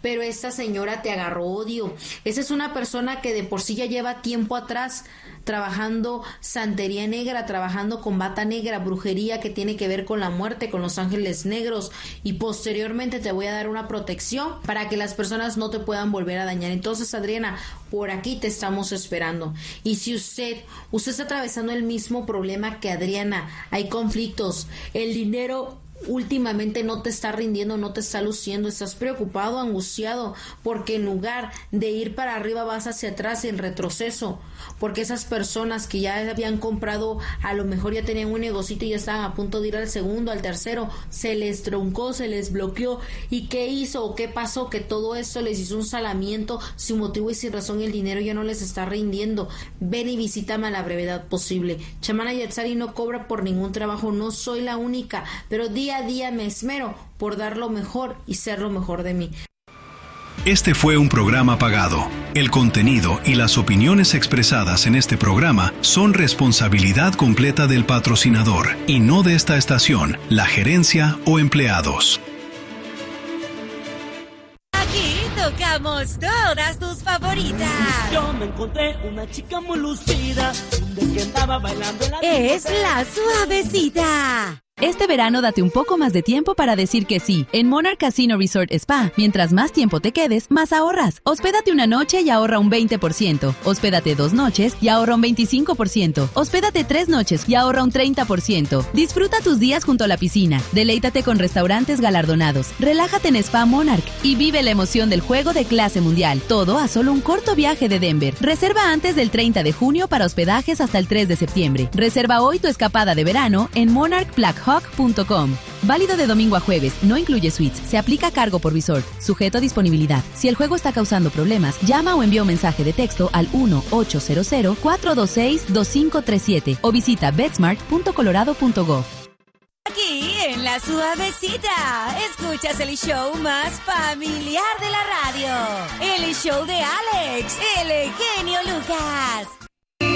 pero esta señora te agarró odio. Esa es una persona que de por sí ya lleva tiempo atrás trabajando santería negra, trabajando con bata negra, brujería que tiene que ver con la muerte, con los ángeles negros, y posteriormente te voy a dar una protección para que las personas no te puedan volver a dañar. Entonces, Adriana, por aquí te estamos esperando. Y si usted está atravesando el mismo problema que Adriana, hay conflictos, el dinero últimamente no te está rindiendo, no te está luciendo, estás preocupado, angustiado, porque en lugar de ir para arriba vas hacia atrás en retroceso, porque esas personas que ya habían comprado, a lo mejor ya tenían un negocito y ya estaban a punto de ir al segundo, al tercero, se les truncó, se les bloqueó. ¿Y qué hizo o qué pasó? Que todo esto les hizo un salamiento sin motivo y sin razón, el dinero ya no les está rindiendo. Ven y visítame a la brevedad posible. Chamana Yatsari no cobra por ningún trabajo, no soy la única, pero día a día me esmero por dar lo mejor y ser lo mejor de mí. Este fue un programa pagado. El contenido y las opiniones expresadas en este programa son responsabilidad completa del patrocinador y no de esta estación, la gerencia o empleados. Aquí tocamos todas tus favoritas. Yo me encontré una chica muy lucida, de que andaba bailando en la Es la Suavecita. Este verano date un poco más de tiempo para decir que sí. En Monarch Casino Resort Spa, mientras más tiempo te quedes, más ahorras. Hospédate una noche y ahorra un 20%. Hospédate 2 noches y ahorra un 25%. Hospédate 3 noches y ahorra un 30%. Disfruta tus días junto a la piscina. Deleítate con restaurantes galardonados. Relájate en Spa Monarch y vive la emoción del juego de clase mundial. Todo a solo un corto viaje de Denver. Reserva antes del 30 de junio para hospedajes hasta el 3 de septiembre. Reserva hoy tu escapada de verano en monarchblackhawk.com. Válido de domingo a jueves, no incluye suites, se aplica cargo por resort, sujeto a disponibilidad. Si el juego está causando problemas, llama o envía un mensaje de texto al 1-800-426-2537 o visita betsmart.colorado.gov. Aquí en La Suavecita, escuchas el show más familiar de la radio, el show de Alex, el genio Lucas.